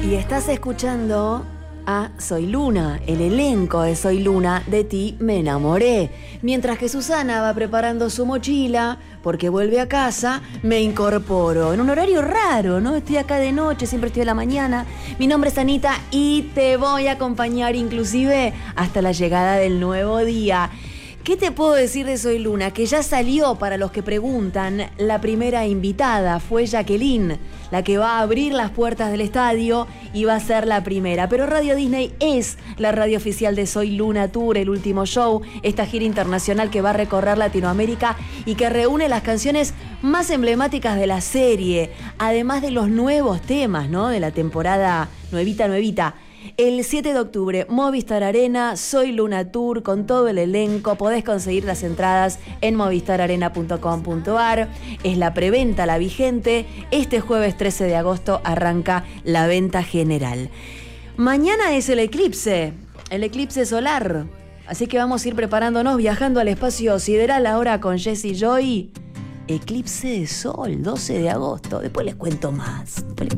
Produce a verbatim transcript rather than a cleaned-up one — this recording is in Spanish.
Y estás escuchando a Soy Luna, el elenco de Soy Luna, de ti me enamoré. Mientras que Susana va preparando su mochila, porque vuelve a casa, me incorporo. En un horario raro, ¿no? Estoy acá de noche, siempre estoy a la mañana. Mi nombre es Anita y te voy a acompañar inclusive hasta la llegada del nuevo día. ¿Qué te puedo decir de Soy Luna? Que ya salió, para los que preguntan, la primera invitada. Fue Jacqueline, la que va a abrir las puertas del estadio y va a ser la primera. Pero Radio Disney es la radio oficial de Soy Luna Tour, el último show, esta gira internacional que va a recorrer Latinoamérica y que reúne las canciones más emblemáticas de la serie, además de los nuevos temas, ¿no? De la temporada nuevita, nuevita. El siete de octubre, Movistar Arena, Soy Luna Tour, con todo el elenco. Podés conseguir las entradas en movistar arena punto com punto ar. Es la preventa, la vigente. Este jueves trece de agosto arranca la venta general. Mañana es el eclipse, el eclipse solar. Así que vamos a ir preparándonos, viajando al espacio sideral ahora con Jessy Joy. Eclipse de sol, doce de agosto. Después les cuento más. Después les